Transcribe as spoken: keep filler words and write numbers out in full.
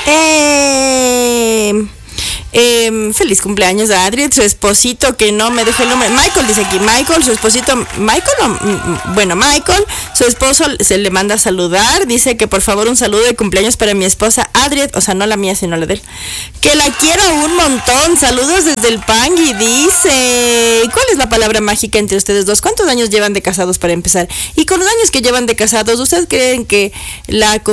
Eh... Eh, feliz cumpleaños a Adriet, su esposito que no me dejó el nombre. Michael dice aquí, Michael, su esposito, Michael, no, bueno, Michael, su esposo se le manda a saludar, dice que por favor un saludo de cumpleaños para mi esposa Adriet, o sea, no la mía, sino la de él, que la quiero un montón, saludos desde el Pangui, dice. ¿Cuál es la palabra mágica entre ustedes dos? ¿Cuántos años llevan de casados para empezar? Y con los años que llevan de casados, ¿ustedes creen que la